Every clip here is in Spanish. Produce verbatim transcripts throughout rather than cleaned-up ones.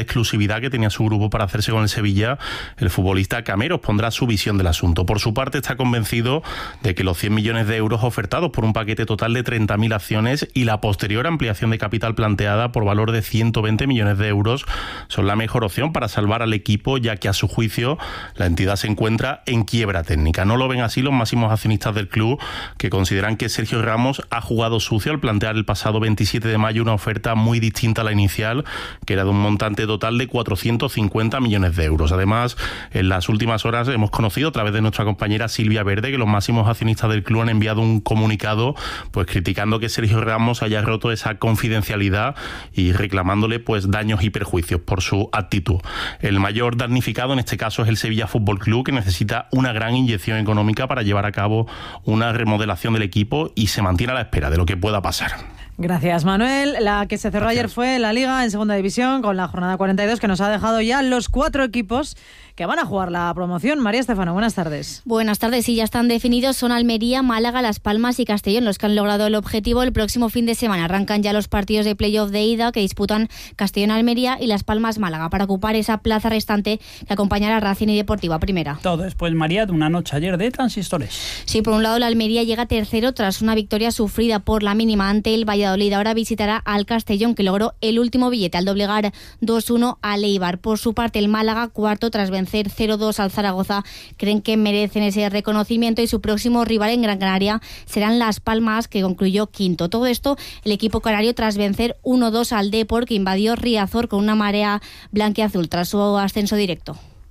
exclusividad que tenía su grupo para hacerse con el Sevilla, el futbolista Cameros pondrá su visión del asunto. Por su parte, está convencido de que los cien millones de euros ofertados por un paquete total de treinta mil acciones y la posterior ampliación de capital planteada por valor de ciento veinte millones de euros son la mejor opción para salvar al equipo, ya que a su juicio la entidad se encuentra en quiebra técnica. No lo ven así los máximos accionistas del club, que consideran que Sergio Ramos ha jugado sucio al plantear el pasado veintisiete de mayo una oferta muy distinta a la inicial, que era de un montante total de cuatrocientos cincuenta millones de euros. Además, en las últimas horas hemos conocido a través de nuestra compañera Silvia Verde que los máximos accionistas del club han enviado un comunicado pues criticando que Sergio Ramos haya roto esa confidencialidad y reclamándole pues daños y perjuicios por su actitud. El mayor damnificado en este caso es el Sevilla Fútbol Club, que necesita una gran inyección económica para llevar a cabo una remodelación del equipo y se mantiene a la espera de lo que pueda pasar. Gracias, Manuel. La que se cerró Gracias. ayer fue la Liga en Segunda División con la jornada cuarenta y dos, que nos ha dejado ya los cuatro equipos que van a jugar la promoción. María Estefano, buenas tardes. Buenas tardes, y ya están definidos. Son Almería, Málaga, Las Palmas y Castellón los que han logrado el objetivo. El próximo fin de semana arrancan ya los partidos de playoff de ida que disputan Castellón-Almería y Las Palmas-Málaga para ocupar esa plaza restante que acompañará a Racing y Deportiva Primera. Todo después, María, de una noche ayer de transistores. Sí, por un lado la Almería llega tercero tras una victoria sufrida por la mínima ante el Valladolid. Ahora visitará al Castellón, que logró el último billete al doblegar dos uno al Eibar. Por su parte, el Málaga, cuarto tras vencer cero dos al Zaragoza, creen que merecen ese reconocimiento y su próximo rival en Gran Canaria serán Las Palmas, que concluyó quinto. Todo esto el equipo canario tras vencer uno dos al Depor, que invadió Riazor con una marea blanquiazul tras su ascenso directo.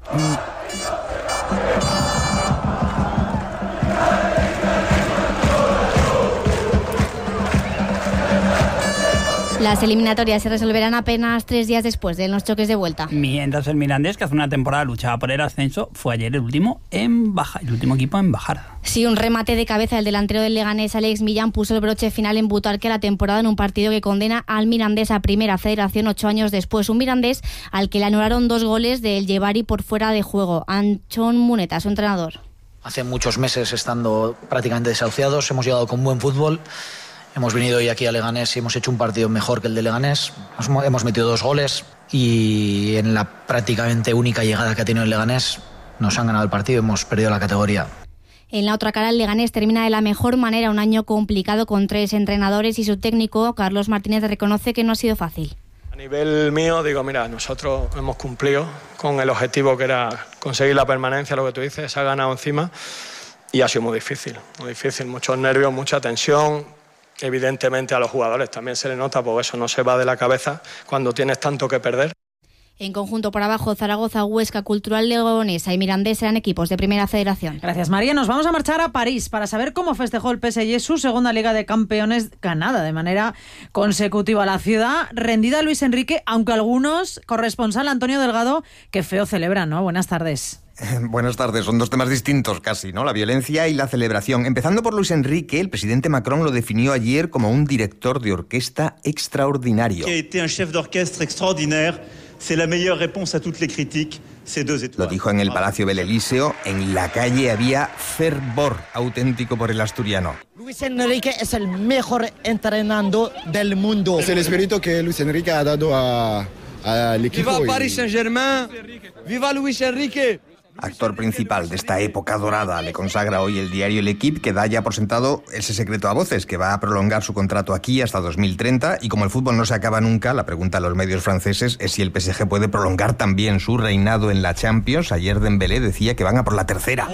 Las eliminatorias se resolverán apenas tres días después de los choques de vuelta. Mientras el Mirandés, que hace una temporada luchaba por el ascenso, fue ayer el último en baja, el último equipo en bajar. Sí, un remate de cabeza del delantero del Leganés, Alex Millán, puso el broche final en Butarque a la temporada en un partido que condena al Mirandés a Primera Federación ocho años después. Un Mirandés al que le anularon dos goles del Llevari por fuera de juego. Anchón Muneta, su entrenador. Hace muchos meses estando prácticamente desahuciados, hemos llegado con buen fútbol. Hemos venido hoy aquí a Leganés y hemos hecho un partido mejor que el de Leganés. Hemos metido dos goles y en la prácticamente única llegada que ha tenido el Leganés nos han ganado el partido y hemos perdido la categoría. En la otra cara, el Leganés termina de la mejor manera un año complicado con tres entrenadores y su técnico, Carlos Martínez, reconoce que no ha sido fácil. A nivel mío, digo, mira, nosotros hemos cumplido con el objetivo que era conseguir la permanencia, lo que tú dices, se ha ganado encima y ha sido muy difícil, muy difícil, muchos nervios, mucha tensión. Evidentemente a los jugadores también se les nota, porque eso no se va de la cabeza cuando tienes tanto que perder. En conjunto por abajo, Zaragoza, Huesca, Cultural Leonesa y Mirandés serán equipos de Primera Federación. Gracias, María. Nos vamos a marchar a París para saber cómo festejó el P S G su segunda Liga de Campeones ganada de manera consecutiva. La ciudad rendida a Luis Enrique, aunque algunos, corresponsal Antonio Delgado, que feo celebran, ¿no? Buenas tardes. Buenas tardes, son dos temas distintos casi, ¿no? La violencia y la celebración. Empezando por Luis Enrique, el presidente Macron lo definió ayer como un director de orquesta extraordinario. Que ha été un chef d'orchestre extraordinaire, c'est la meilleure réponse a toutes les critiques. Lo dijo en el Palacio del Elíseo. En la calle había fervor auténtico por el asturiano. Luis Enrique es el mejor entrenador del mundo. Es el espíritu que Luis Enrique ha dado a, al equipo. ¡Viva y... Paris Saint-Germain! ¡Viva Luis Enrique! Actor principal de esta época dorada, le consagra hoy el diario L'Équipe, que da ya por sentado ese secreto a voces, que va a prolongar su contrato aquí hasta dos mil treinta, y como el fútbol no se acaba nunca, la pregunta a los medios franceses es si el P S G puede prolongar también su reinado en la Champions. Ayer Dembélé decía que van a por la tercera.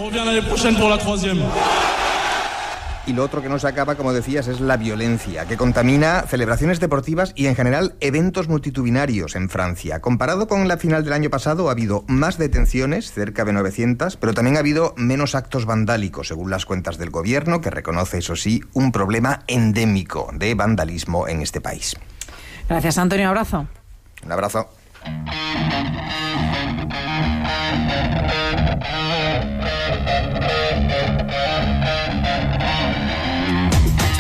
Y lo otro que no se acaba, como decías, es la violencia, que contamina celebraciones deportivas y en general eventos multitudinarios en Francia. Comparado con la final del año pasado, ha habido más detenciones, cerca de novecientas, pero también ha habido menos actos vandálicos, según las cuentas del gobierno, que reconoce, eso sí, un problema endémico de vandalismo en este país. Gracias, Antonio. Abrazo. Un abrazo.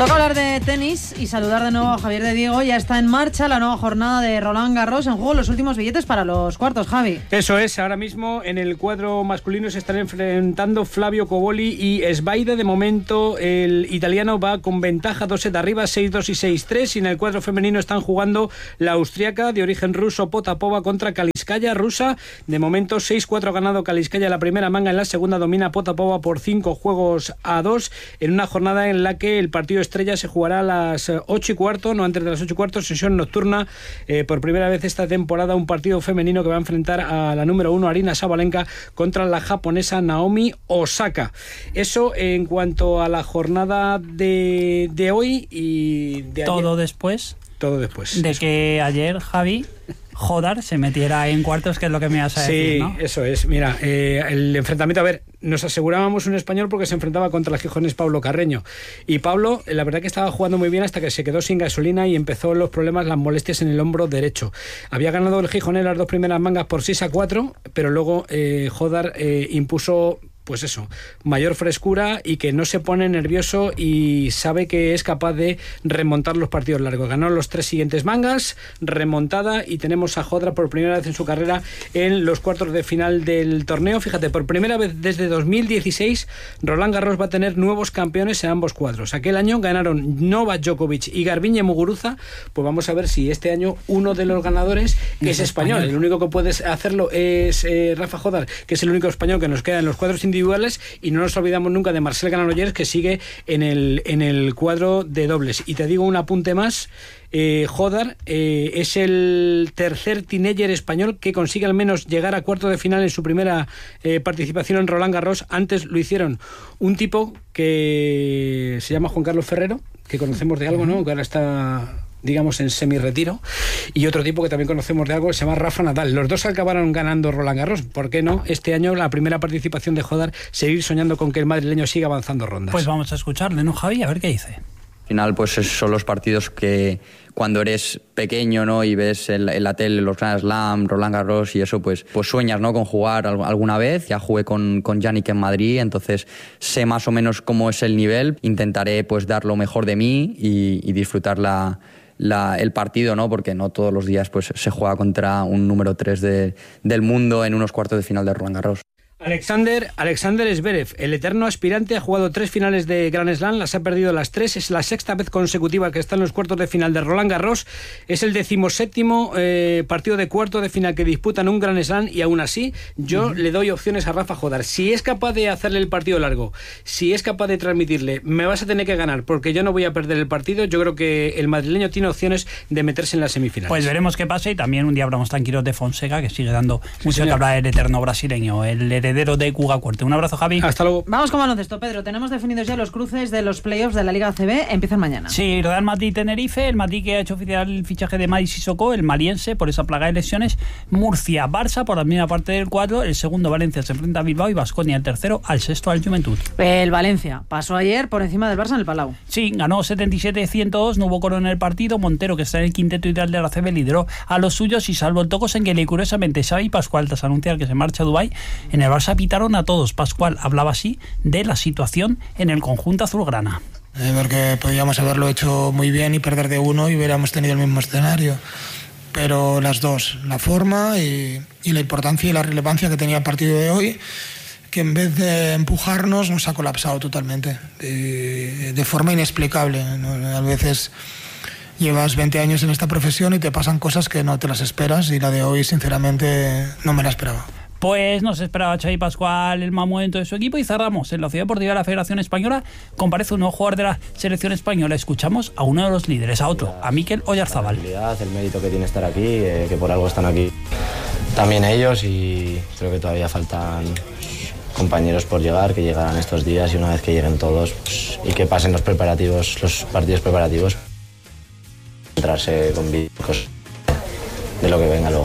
Toca hablar de tenis y saludar de nuevo a Javier de Diego. Ya está en marcha la nueva jornada de Roland Garros. En juego los últimos billetes para los cuartos, Javi. Eso es, ahora mismo en el cuadro masculino se están enfrentando Flavio Cobolli y Sbaide. De momento el italiano va con ventaja, dos sets arriba, seis dos y seis tres. Y en el cuadro femenino están jugando la austriaca de origen ruso Potapova contra Kaliskaya, rusa. De momento seis cuatro ha ganado Kaliskaya la primera manga, en la segunda domina Potapova por cinco juegos a dos, en una jornada en la que el partido estrella se jugará a las ocho y cuarto, no antes de las ocho y cuarto, sesión nocturna. Eh, por primera vez esta temporada un partido femenino que va a enfrentar a la número uno, Aryna Sabalenka, contra la japonesa Naomi Osaka. Eso en cuanto a la jornada de, de hoy y de todo ayer. después Todo después. de eso. que ayer Javi Jodar se metiera en cuartos, que es lo que me vas a decir, sí, ¿no? eso es. Mira, eh, el enfrentamiento, a ver, nos asegurábamos un español porque se enfrentaba contra el gijonés Pablo Carreño. Y Pablo, la verdad que estaba jugando muy bien hasta que se quedó sin gasolina y empezó los problemas, las molestias en el hombro derecho. Había ganado el gijonés las dos primeras mangas por seis a cuatro, pero luego eh, Jodar eh, impuso... pues eso, mayor frescura y que no se pone nervioso y sabe que es capaz de remontar los partidos largos. Ganó los tres siguientes mangas, remontada, y tenemos a Jodar por primera vez en su carrera en los cuartos de final del torneo. Fíjate, por primera vez desde dos mil dieciséis Roland Garros va a tener nuevos campeones en ambos cuadros. Aquel año ganaron Novak Djokovic y Garbiñe Muguruza. Pues vamos a ver si este año uno de los ganadores es, es español. español. El único que puede hacerlo es eh, Rafa Jodar, que es el único español que nos queda en los cuadros individuales, y no nos olvidamos nunca de Marcel Granollers, que sigue en el, en el cuadro de dobles. Y te digo un apunte más, eh, Jodar eh, es el tercer teenager español que consigue al menos llegar a cuarto de final en su primera eh, participación en Roland Garros. Antes lo hicieron un tipo que se llama Juan Carlos Ferrero, que conocemos de algo, ¿no? Que ahora está, digamos, en semi-retiro, y otro tipo que también conocemos de algo que se llama Rafa Nadal. Los dos acabaron ganando Roland Garros. ¿Por qué no este año la primera participación de Jodar, seguir soñando con que el madrileño siga avanzando rondas? Pues vamos a escucharle, ¿no, Javi? A ver qué dice. Al final, pues son los partidos que cuando eres pequeño, ¿no?, y ves en, en la tele los Grand Slam, Roland Garros y eso, pues, pues sueñas, ¿no?, con jugar alguna vez. Ya jugué con, con Yannick en Madrid, entonces sé más o menos cómo es el nivel. Intentaré, pues, dar lo mejor de mí y, y disfrutar la... La, el partido, ¿no? Porque no todos los días pues se juega contra un número tres de, del mundo en unos cuartos de final de Roland Garros. Alexander, Alexander Zverev, el eterno aspirante, ha jugado tres finales de Grand Slam, las ha perdido las tres, es la sexta vez consecutiva que está en los cuartos de final de Roland Garros, es el decimoséptimo eh, partido de cuarto de final que disputan un Grand Slam, y aún así yo uh-huh. le doy opciones a Rafa Jodar. Si es capaz de hacerle el partido largo, si es capaz de transmitirle, me vas a tener que ganar porque yo no voy a perder el partido, yo creo que el madrileño tiene opciones de meterse en las semifinales. Pues veremos qué pasa, y también un día hablamos tranquilos de Fonseca, que sigue dando sí, mucho señor. que hablar, el eterno brasileño, el heredero de Cuga Cuerte. Un abrazo, Javi. Hasta luego. Vamos con baloncesto, Pedro. Tenemos definidos ya los cruces de los playoffs de la Liga A C B. Empiezan mañana. Sí, Real Madrid-Tenerife, el Madrid que ha hecho oficial el fichaje de Madi Sissoko, el maliense, por esa plaga de lesiones. Murcia-Barça, por la misma parte del cuadro. El segundo, Valencia, se enfrenta a Bilbao, y Baskonia, el tercero, al sexto, al Juventud. El Valencia pasó ayer por encima del Barça en el Palau. Sí, ganó setenta y siete a ciento dos, no hubo coro en el partido. Montero, que está en el quinteto ideal de la A C B, lideró a los suyos, y salvo el Tocos-Enguele y curiosamente Xavi Pascual, tras anunciar que se marcha a Dubái, en el Barça pitaron a todos. Pascual hablaba así de la situación en el conjunto azulgrana. Eh, porque podíamos haberlo hecho muy bien y perder de uno y hubiéramos tenido el mismo escenario. Pero las dos, la forma y, y la importancia y la relevancia que tenía el partido de hoy, que en vez de empujarnos nos ha colapsado totalmente, de, de forma inexplicable, ¿no? A veces llevas veinte años en esta profesión y te pasan cosas que no te las esperas, y la de hoy sinceramente no me la esperaba. Pues nos esperaba Xavi Pascual el mal momento de su equipo, y cerramos en la Ciudad Deportiva de la Federación Española. Comparece un nuevo jugador de la selección española. Escuchamos a uno de los líderes, a otro, a Mikel Oyarzábal. El mérito que tiene estar aquí, eh, que por algo están aquí también ellos, y creo que todavía faltan compañeros por llegar, que llegarán estos días, y una vez que lleguen todos, pues, y que pasen los preparativos, los partidos preparativos, entrarse con vídeos de lo que venga luego.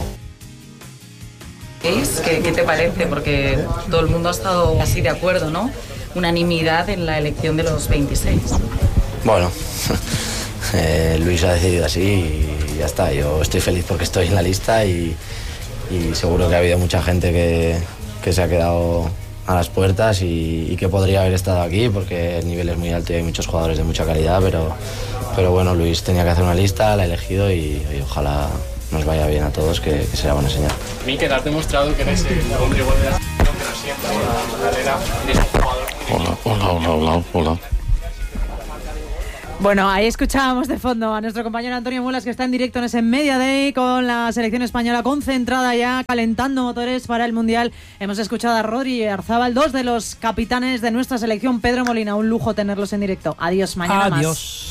¿Qué, ¿Qué te parece? Porque todo el mundo ha estado así de acuerdo, ¿no? Unanimidad en la elección de los veintiséis. Bueno, eh, Luis ha decidido así y ya está. Yo estoy feliz porque estoy en la lista, y, y seguro que ha habido mucha gente que, que se ha quedado a las puertas y, y que podría haber estado aquí porque el nivel es muy alto y hay muchos jugadores de mucha calidad, pero, pero bueno, Luis tenía que hacer una lista, la ha elegido y, y ojalá nos vaya bien a todos, que, que será buena señal. Mikel, has demostrado que eres el hombre igual de la selección, pero siempre la carrera eres un jugador. Hola, hola, hola, hola, hola. Bueno, ahí escuchábamos de fondo a nuestro compañero Antonio Mulas, que está en directo en ese Media Day con la selección española concentrada ya, calentando motores para el Mundial. Hemos escuchado a Rodri y Arzábal, dos de los capitanes de nuestra selección. Pedro Molina, un lujo tenerlos en directo. Adiós, mañana Adiós. más.